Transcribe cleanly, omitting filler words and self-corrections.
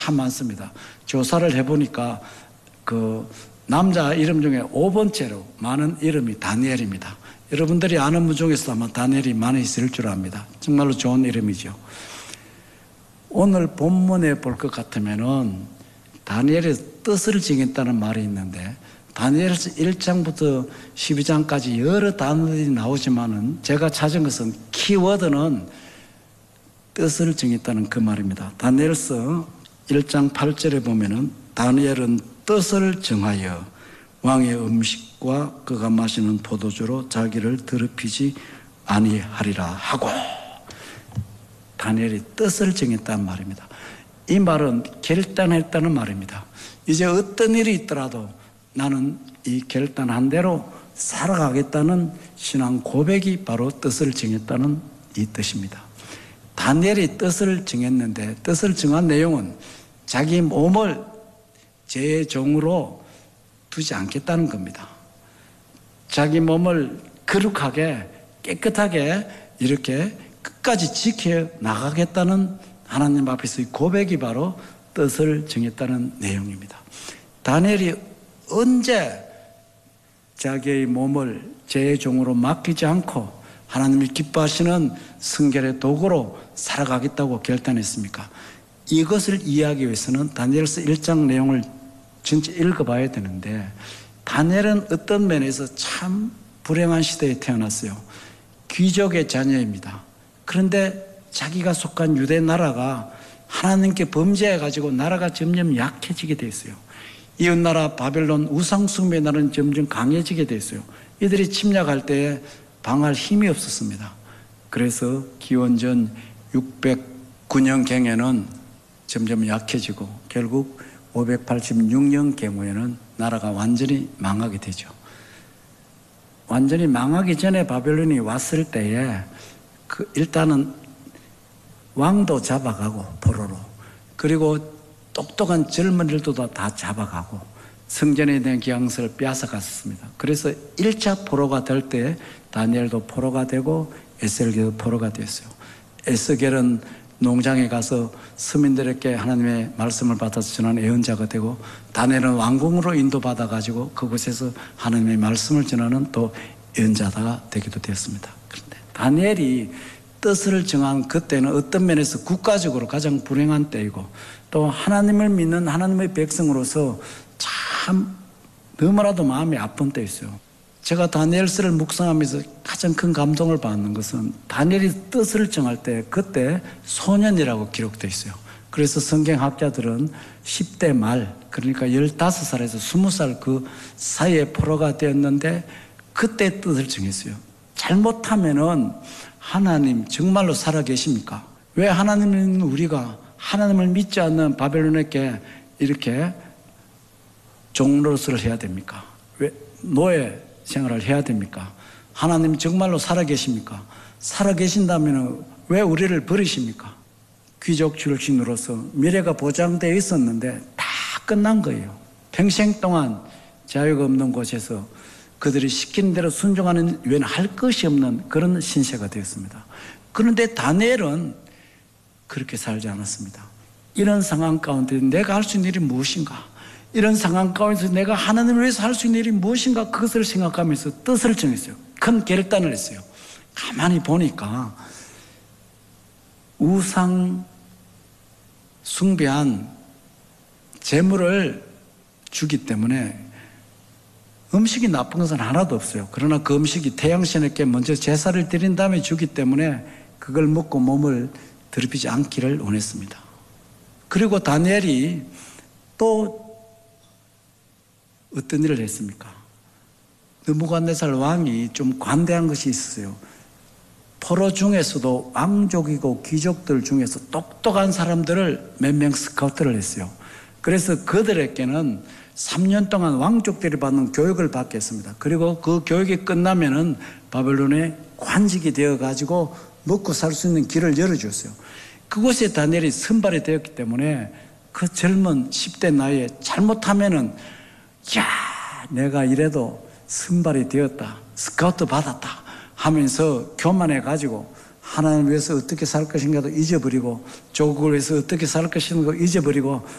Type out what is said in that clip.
참 많습니다. 조사를 해보니까 그 남자 이름 중에 5번째로 많은 이름이 다니엘입니다. 여러분들이 아는 분 중에서 아마 다니엘이 많이 있을 줄 압니다. 정말로 좋은 이름이죠. 오늘 본문에 볼 것 같으면은 다니엘의 뜻을 정했다는 말이 있는데, 다니엘서 1장부터 12장까지 여러 단어들이 나오지만은 제가 찾은 것은 키워드는 뜻을 정했다는 그 말입니다. 다니엘서 1장 8절에 보면은 다니엘은 뜻을 정하여 왕의 음식과 그가 마시는 포도주로 자기를 더럽히지 아니하리라 하고, 다니엘이 뜻을 정했다는 말입니다. 이 말은 결단했다는 말입니다. 이제 어떤 일이 있더라도 나는 이 결단한 대로 살아가겠다는 신앙 고백이 바로 뜻을 정했다는 이 뜻입니다. 다니엘이 뜻을 정했는데, 뜻을 정한 내용은 자기 몸을 제 종으로 두지 않겠다는 겁니다. 자기 몸을 거룩하게 깨끗하게 이렇게 끝까지 지켜나가겠다는 하나님 앞에서의 고백이 바로 뜻을 정했다는 내용입니다. 다니엘이 언제 자기의 몸을 제 종으로 맡기지 않고 하나님이 기뻐하시는 성결의 도구로 살아가겠다고 결단했습니까? 이것을 이해하기 위해서는 다니엘서 1장 내용을 전체 읽어봐야 되는데, 다니엘은 어떤 면에서 참 불행한 시대에 태어났어요. 귀족의 자녀입니다. 그런데 자기가 속한 유대 나라가 하나님께 범죄해가지고 나라가 점점 약해지게 됐어요. 이웃나라 바벨론 우상숭배 나라는 점점 강해지게 됐어요. 이들이 침략할 때 방할 힘이 없었습니다. 그래서 기원전 609년경에는 점점 약해지고 결국 586년경에는 나라가 완전히 망하게 되죠. 완전히 망하기 전에 바벨론이 왔을 때에 일단은 왕도 잡아가고 포로로, 그리고 똑똑한 젊은이들도 다 잡아가고 성전에 대한 기왕서를 빼앗아갔습니다. 그래서 1차 포로가 될 때 다니엘도 포로가 되고 에스겔도 포로가 됐어요. 에스겔은 농장에 가서 서민들에게 하나님의 말씀을 받아서 전하는 예언자가 되고, 다니엘은 왕궁으로 인도받아가지고 그곳에서 하나님의 말씀을 전하는 또 예언자가 되기도 되었습니다. 그런데 다니엘이 뜻을 정한 그때는 어떤 면에서 국가적으로 가장 불행한 때이고, 또 하나님을 믿는 하나님의 백성으로서 참 너무나도 마음이 아픈 때였어요. 제가 다니엘서를 묵상하면서 가장 큰 감동을 받는 것은 다니엘이 뜻을 정할 때 그때 소년이라고 기록되어 있어요. 그래서 성경학자들은 10대 말, 그러니까 15살에서 20살 그 사이에 포로가 되었는데 그때 뜻을 정했어요. 잘못하면은 하나님 정말로 살아계십니까? 왜 하나님은 우리가 하나님을 믿지 않는 바벨론에게 이렇게 종노릇을 해야 됩니까? 왜 노예 생활을 해야 됩니까? 하나님 정말로 살아계십니까? 살아계신다면 왜 우리를 버리십니까? 귀족 출신으로서 미래가 보장되어 있었는데 다 끝난 거예요. 평생 동안 자유가 없는 곳에서 그들이 시키는 대로 순종하는 외에는 할 것이 없는 그런 신세가 되었습니다. 그런데 다니엘은 그렇게 살지 않았습니다. 이런 상황 가운데 내가 할 수 있는 일이 무엇인가? 이런 상황 가운데서 내가 하나님을 위해서 할 수 있는 일이 무엇인가? 그것을 생각하면서 뜻을 정했어요. 큰 결단을 했어요. 가만히 보니까 우상 숭배한 재물을 주기 때문에 음식이 나쁜 것은 하나도 없어요. 그러나 그 음식이 태양신에게 먼저 제사를 드린 다음에 주기 때문에 그걸 먹고 몸을 더럽히지 않기를 원했습니다. 그리고 다니엘이 또 어떤 일을 했습니까? 느부갓네살 왕이 좀 관대한 것이 있었어요. 포로 중에서도 왕족이고 귀족들 중에서 똑똑한 사람들을 몇 명 스카우트를 했어요. 그래서 그들에게는 3년 동안 왕족들이 받는 교육을 받게 했습니다. 그리고 그 교육이 끝나면은 바벨론에 관직이 되어가지고 먹고 살 수 있는 길을 열어줬어요. 그곳에 다니엘이 선발이 되었기 때문에 그 젊은 10대 나이에 잘못하면은 야, 내가 이래도 선발이 되었다, 스카우트 받았다 하면서 교만해가지고 하나님 위해서 어떻게 살 것인가도 잊어버리고 조국을 위해서 어떻게 살 것인가도 잊어버리고